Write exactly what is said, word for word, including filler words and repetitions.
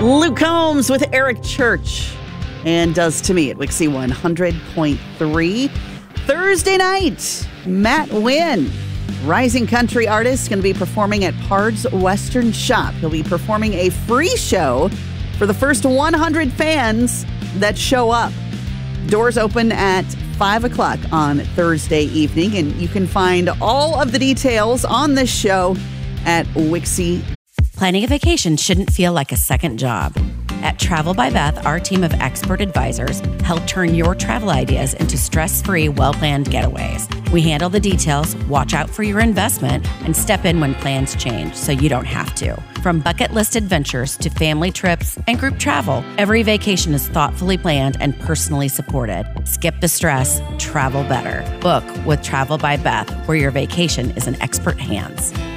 Luke Combs with Eric Church and Does to Me at Wixie one hundred point three. Thursday night, Matt Wynn, rising country artist, going to be performing at Pard's Western Shop. He'll be performing a free show for the first one hundred fans that show up. Doors open at five o'clock on Thursday evening, and you can find all of the details on this show at Wixie. Planning a vacation shouldn't feel like a second job. At Travel by Beth, our team of expert advisors help turn your travel ideas into stress-free, well-planned getaways. We handle the details, watch out for your investment, and step in when plans change so you don't have to. From bucket list adventures to family trips and group travel, every vacation is thoughtfully planned and personally supported. Skip the stress, travel better. Book with Travel by Beth, where your vacation is in expert hands.